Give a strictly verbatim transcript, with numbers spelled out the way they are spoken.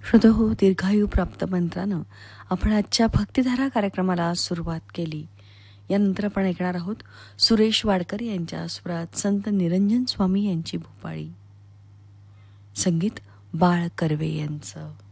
श्रोतो हो, दीर्घायू प्राप्त मंत्रानं आपण आजच्या भक्तिधारा कार्यक्रमाला सुरुवात केली. यानंतर आपण ऐकणार आहोत सुरेश वाडकर यांच्या स्वरात संत निरंजन स्वामी यांची भूपाळी. संगीत बाळ कर्वे यांचं.